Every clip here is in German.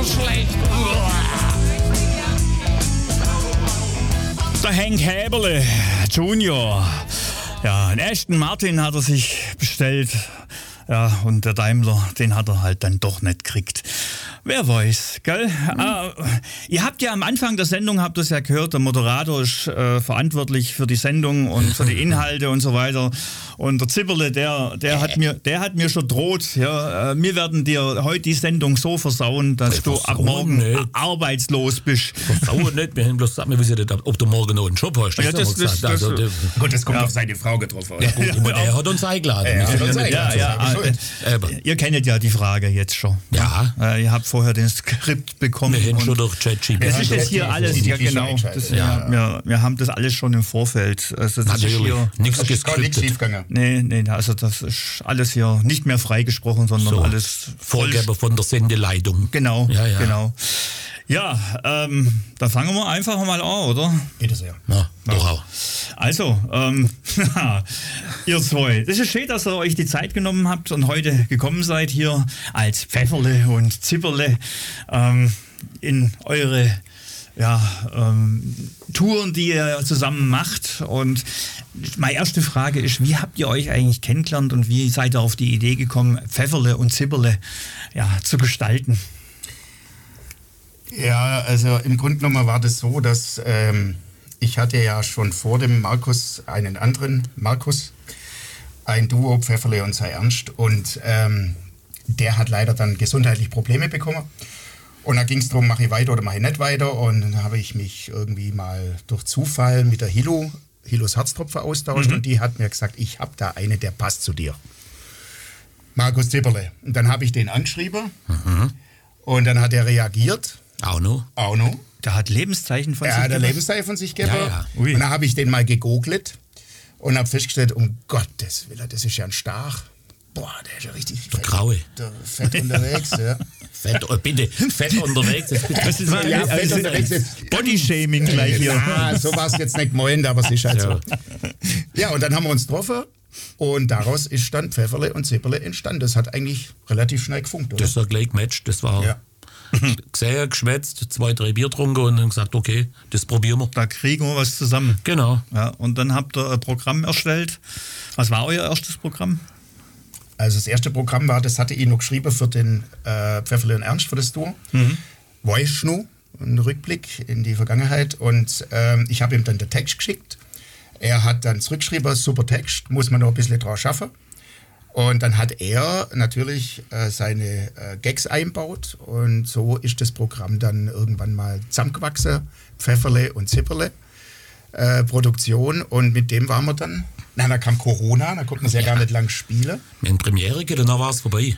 so schlecht. Der Hank Häberle Junior. Ja, einen Aston Martin hat er sich bestellt. Ja, und der Daimler, den hat er halt dann doch nicht gekriegt. Wer weiß, gell? Ihr habt ja am Anfang der Sendung, habt ihr es ja gehört, der Moderator ist verantwortlich für die Sendung und für die Inhalte und so weiter. Und der Zipperle, der hat mir schon droht, ja, wir werden dir heute die Sendung so versauen, dass du ab morgen nicht arbeitslos bist. Versauen nicht, wir haben bloß gesagt, wir wissen nicht, ob du morgen noch einen Job hast. Gut, das kommt auf seine Frau getroffen. Ja, gut, aber er hat uns eingeladen. Ihr kennt ja die Frage jetzt schon. Ja. Ihr habt vorher den Skript bekommen. Wir haben schon durch ChatGPT. Das ist jetzt hier alles, ja genau. Wir haben das alles schon im Vorfeld. Also das natürlich, ist hier nichts geskriptet. Nee, also das ist alles hier nicht mehr freigesprochen, sondern so, alles Vorgabe von der Sendeleitung. Genau, genau. Ja, da fangen wir einfach mal an, oder? Bitte sehr. Ja, doch auch. Also, ihr zwei, das ist schön, dass ihr euch die Zeit genommen habt und heute gekommen seid hier als Pfefferle und Zipperle in eure Touren, die ihr zusammen macht. Und meine erste Frage ist, wie habt ihr euch eigentlich kennengelernt und wie seid ihr auf die Idee gekommen, Pfefferle und Zipperle zu gestalten? Ja, also im Grunde genommen war das so, dass ich hatte ja schon vor dem Markus einen anderen Markus, ein Duo, Pfefferle und Sei Ernst, und der hat leider dann gesundheitlich Probleme bekommen. Und da ging es darum, mache ich weiter oder mache ich nicht weiter. Und dann habe ich mich irgendwie mal durch Zufall mit der Hilos Herztropfen austauscht und die hat mir gesagt, ich habe da eine, der passt zu dir. Markus Zipperle. Und dann habe ich den angeschrieben und dann hat er reagiert. Auch noch. Der hat Lebenszeichen von sich gegeben? Er hat ein Lebenszeichen von sich gegeben. Ja. Und dann habe ich den mal gegoogelt und habe festgestellt, um Gottes Willen, das ist ja ein Stach. Boah, der ist ja richtig fett unterwegs. Ja. Fett unterwegs. Das ist fett unterwegs. Bodyshaming gleich hier. Ja, so war es jetzt nicht gemeint, aber es ist halt so. Ja, und dann haben wir uns getroffen und daraus ist dann Pfefferle und Zipperle entstanden. Das hat eigentlich relativ schnell gefunkt, oder? Das war gleich Match, das war gesehen, geschwätzt, 2, 3 Bier getrunken und dann gesagt, okay, das probieren wir. Da kriegen wir was zusammen. Genau. Ja, und dann habt ihr ein Programm erstellt. Was war euer erstes Programm? Also das erste Programm war, das hatte ich noch geschrieben für den Pfefferle und Ernst, für das Duo. Voice-Schnu, ein Rückblick in die Vergangenheit. Und ich habe ihm dann den Text geschickt. Er hat dann zurückgeschrieben, super Text, muss man noch ein bisschen drauf schaffen. Und dann hat er natürlich seine Gags einbaut und so ist das Programm dann irgendwann mal zusammengewachsen. Pfefferle und Zipperle Produktion, und mit dem waren wir dann. Na, da kam Corona, da konnten wir ja gar nicht lang spielen. In Premiere, dann war es vorbei.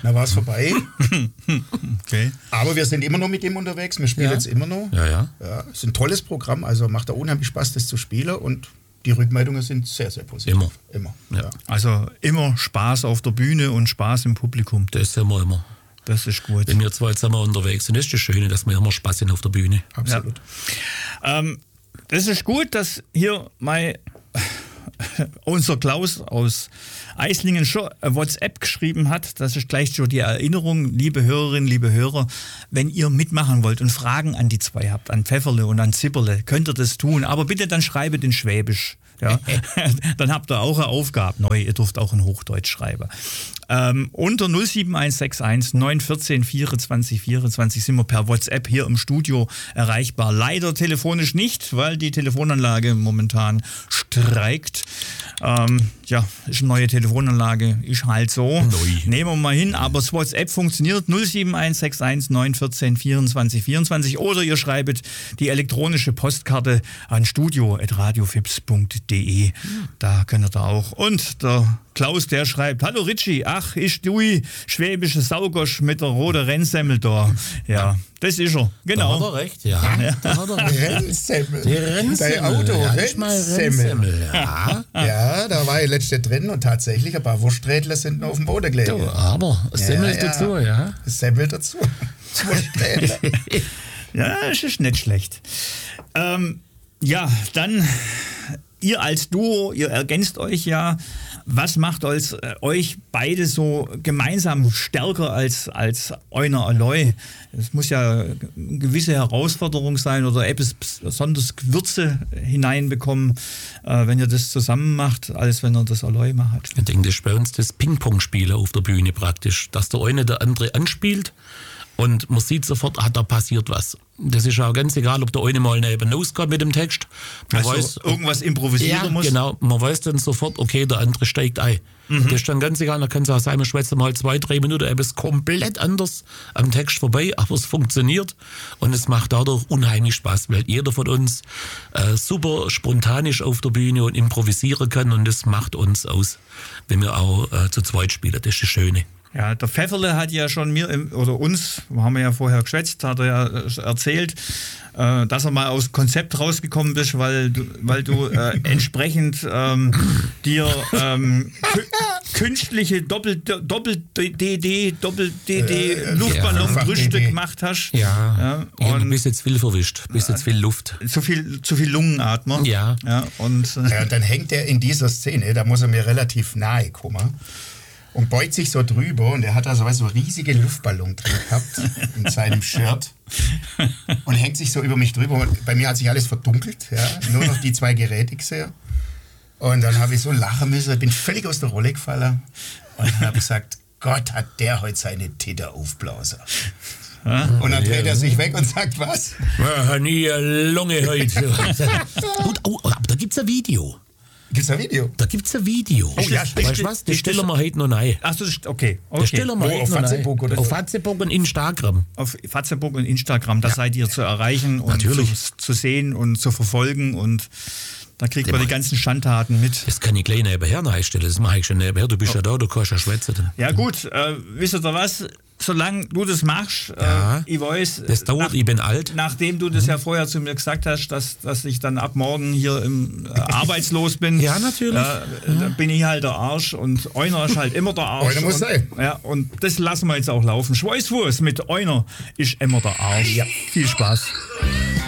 Okay. Aber wir sind immer noch mit dem unterwegs, wir spielen jetzt immer noch. Ja. Es ist ein tolles Programm, also macht da unheimlich Spaß, das zu spielen, und die Rückmeldungen sind sehr, sehr positiv. Immer. Ja. Also immer Spaß auf der Bühne und Spaß im Publikum. Das haben wir immer. Das ist gut. Wenn wir zwei zusammen unterwegs sind, ist das Schöne, dass wir immer Spaß haben auf der Bühne. Absolut. Ja. Das ist gut, dass hier unser Klaus aus Eislingen schon WhatsApp geschrieben hat. Das ist gleich schon die Erinnerung, liebe Hörerinnen, liebe Hörer. Wenn ihr mitmachen wollt und Fragen an die zwei habt, an Pfefferle und an Zipperle, könnt ihr das tun. Aber bitte dann schreibt in Schwäbisch. Ja. Dann habt ihr auch eine Aufgabe neu. Ihr dürft auch in Hochdeutsch schreiben. Unter 07161 914 24 24 sind wir per WhatsApp hier im Studio erreichbar. Leider telefonisch nicht, weil die Telefonanlage momentan streikt. Ist eine neue Telefonanlage, ist halt so. Nehmen wir mal hin, aber das WhatsApp funktioniert 07161 914 24 24 oder ihr schreibt die elektronische Postkarte an studio@radiofips.de. Da könnt ihr da auch. Und der Klaus, der schreibt, hallo Ritchie, ach, ist du schwäbische Saugosch mit der roten Rennsemmel da. Ja, das ist er, genau. Da hat er recht, ja. Da hat er Rennsemmel. Die Rennsemmel. Dein Auto, Rennsemmel. Ja. Ja, da war ich letzte drin und tatsächlich ein paar Wursträdler sind noch auf dem Boden gelegen. Aber Semmel dazu, ja. Semmel dazu. Wursträdler. Ja, das ist nicht schlecht. Dann, ihr als Duo, ihr ergänzt euch ja. Was macht euch beide so gemeinsam stärker als Euner Aloy? Es muss ja eine gewisse Herausforderung sein oder etwas besonders Gewürze hineinbekommen, wenn ihr das zusammen macht, als wenn ihr das Aloy macht. Ich denke, das ist bei uns das Ping-Pong-Spielen auf der Bühne praktisch, dass der eine der andere anspielt. Und man sieht sofort, da passiert was. Das ist auch ganz egal, ob der eine mal neben rauskommt mit dem Text. Man weiß, irgendwas improvisieren muss. Genau, man weiß dann sofort, okay, der andere steigt ein. Das ist dann ganz egal, da kann es auch sein, man schwätzt mal 2-3 Minuten etwas komplett anders am Text vorbei, aber es funktioniert und es macht dadurch unheimlich Spaß, weil jeder von uns super spontanisch auf der Bühne und improvisieren kann und das macht uns aus, wenn wir auch zu zweit spielen. Das ist das Schöne. Ja, der Pfefferle hat ja schon uns, haben wir ja vorher geschwätzt, hat er ja erzählt, dass er mal aus dem Konzept rausgekommen bist, weil du entsprechend dir künstliche Doppel-DD Luftballonbrüste gemacht hast. Ja, und du bist jetzt viel verwischt, bist jetzt viel Luft. Zu viel Lungenatmer. Ja. Und dann hängt er in dieser Szene, da muss er mir relativ nahe kommen. Und beugt sich so drüber und er hat da so einen riesigen Luftballon drin gehabt in seinem Shirt und hängt sich so über mich drüber. Und bei mir hat sich alles verdunkelt, ja, nur noch die 2 Geräte gesehen. Und dann habe ich so lachen müssen, bin völlig aus der Rolle gefallen und dann habe ich gesagt, Gott, hat der heute seine Titter aufblasen. Und dann dreht er sich weg und sagt, was? Nie lange heute. Gut, aber da gibt es ein Video. Gibt's ein Video? Da gibt's ein Video. Oh, ja, weißt du was? Das stellen wir heute noch rein. Ach so, okay. Das stellen wir auf Facebook oder auf Facebook und Instagram. Auf Facebook und Instagram, da seid ihr zu erreichen und zu sehen und zu verfolgen und da kriegt man die ganzen Schandtaten mit. Das kann ich gleich nebenher einstellen, das mache ich schon nebenher. Du bist ja da, du kannst ja schwätzen. Ja gut, wisst ihr was? Solange du das machst, ich weiß... Das dauert, ich bin alt. Nachdem du das ja vorher zu mir gesagt hast, dass ich dann ab morgen hier arbeitslos bin. Ja, natürlich. Bin ich halt der Arsch und Euner ist halt immer der Arsch. Euner muss sein. Ja, und das lassen wir jetzt auch laufen. Schweißwurst mit Euner ist immer der Arsch. Ja. Viel Spaß.